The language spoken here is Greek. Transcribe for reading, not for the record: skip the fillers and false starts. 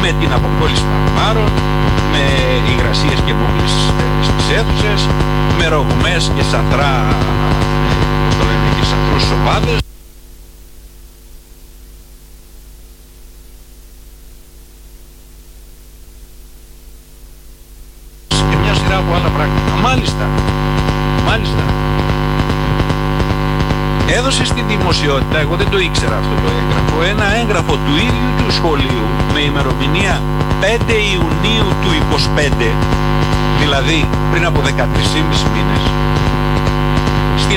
με την αποκόλληση παραμάρων, με υγρασίες και μπούκλες στις αίθουσες, με ρογμές και σαθρά, πώς το λένε, και σαθρούς σοβάδες. Και μια σειρά από άλλα πράγματα. Μάλιστα. Έδωσε στη δημοσιότητα, εγώ δεν το ήξερα αυτό το έγγραφο, ένα έγγραφο του ίδιου του σχολείου με ημερομηνία 5 Ιουνίου του 25, δηλαδή πριν από 13,5 μήνες,